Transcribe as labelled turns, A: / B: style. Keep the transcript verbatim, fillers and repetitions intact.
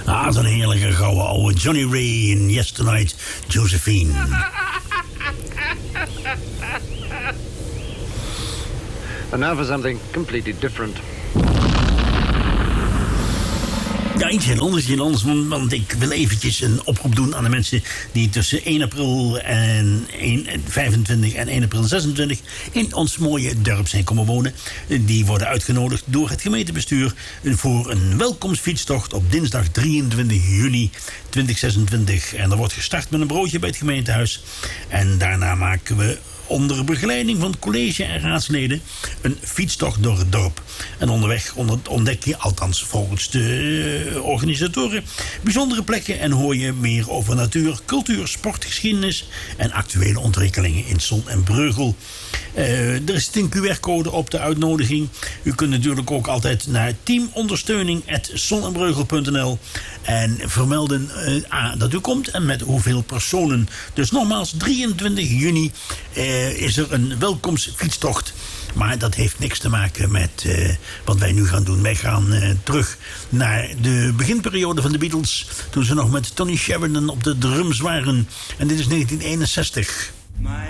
A: Ah, zo'n heerlijke gouden oude Johnny Ray in Yes Tonight, Josephine.
B: And now for something completely different.
A: Ja, iets heel anders, heel anders, want ik wil eventjes een oproep doen aan de mensen die tussen één april en vijfentwintig en één april zesentwintig in ons mooie dorp zijn komen wonen. Die worden uitgenodigd door het gemeentebestuur voor een welkomstfietstocht op dinsdag drieëntwintig juni tweeduizend zesentwintig. En er wordt gestart met een broodje bij het gemeentehuis. En daarna maken we onder begeleiding van college en raadsleden een fietstocht door het dorp. En onderweg ontdek je, althans volgens de organisatoren, bijzondere plekken en hoor je meer over natuur, cultuur, sport, geschiedenis en actuele ontwikkelingen in Zon en Breugel. Uh, er is een Q R-code op de uitnodiging. U kunt natuurlijk ook altijd naar teamondersteuning apenstaartje zonenbreugel punt n l en vermelden uh, A, dat u komt en met hoeveel personen. Dus nogmaals, drieëntwintig juni uh, is er een welkomstfietstocht. Maar dat heeft niks te maken met uh, wat wij nu gaan doen. Wij gaan uh, terug naar de beginperiode van de Beatles, toen ze nog met Tony Sheridan op de drums waren. En dit is negentien eenenzestig.